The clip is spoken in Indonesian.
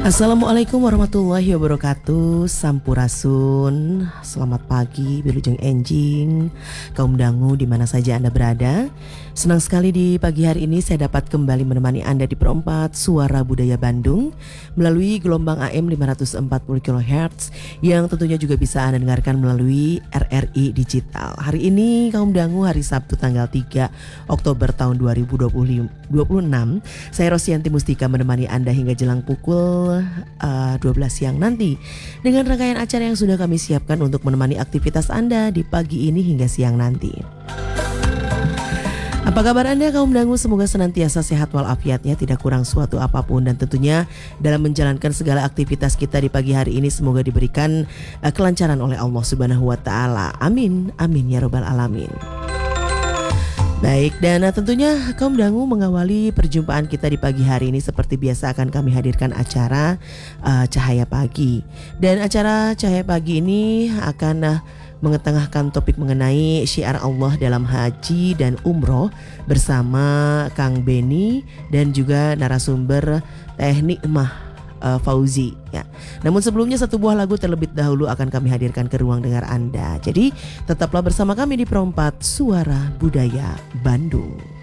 Assalamualaikum warahmatullahi wabarakatuh. Sampurasun. Selamat pagi Wilujeng Enjing, kaum dangu di mana saja Anda berada. Senang sekali di pagi hari ini saya dapat kembali menemani Anda di perempat Suara Budaya Bandung melalui gelombang AM 540 kHz yang tentunya juga bisa Anda dengarkan melalui RRI Digital. Hari ini kaum dangu, hari Sabtu tanggal 3 Oktober tahun 2026. Saya Rosianti Mustika menemani Anda hingga jelang pukul 12 siang nanti dengan rangkaian acara yang sudah kami siapkan untuk menemani aktivitas Anda di pagi ini hingga siang nanti. Apa kabar Anda kaum dangu? Semoga senantiasa sehat walafiatnya, tidak kurang suatu apapun, dan tentunya dalam menjalankan segala aktivitas kita di pagi hari ini semoga diberikan kelancaran oleh Allah Subhanahu wa taala. Amin. Amin ya rabbal alamin. Baik, dan tentunya kaum dangu mengawali perjumpaan kita di pagi hari ini seperti biasa akan kami hadirkan acara Cahaya Pagi. Dan acara Cahaya Pagi ini akan mengetengahkan topik mengenai syiar Allah dalam haji dan umroh bersama Kang Beni dan juga narasumber Teh Nikmah Fauzi ya. Namun sebelumnya satu buah lagu terlebih dahulu akan kami hadirkan ke ruang dengar Anda. Jadi tetaplah bersama kami di perempat Suara Budaya Bandung.